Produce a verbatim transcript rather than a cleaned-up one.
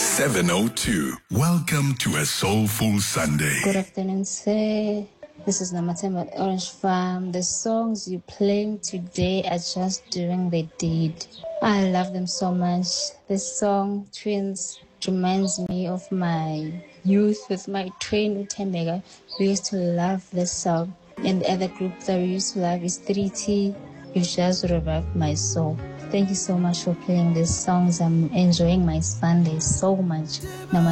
seven oh two. Welcome to a soulful Sunday. Good afternoon, sir. This is Namatemba at Orange Farm. The songs you playing today are just doing the deed. I love them so much. This song, Twins, reminds me of my youth with my twin, Utembega. We used to love this song. And the other group that we used to love is three T. You just revived my soul. Thank you so much for playing these songs. I'm enjoying my Sunday so much. Namaste.